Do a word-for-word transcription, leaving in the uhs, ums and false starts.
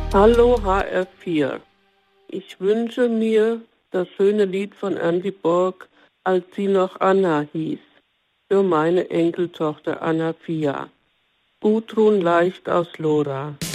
Hallo H R vier. Ich wünsche mir das schöne Lied von Andy Borg, als sie noch Anna hieß, für meine Enkeltochter Anna Fia. Gudrun Leicht aus Lora.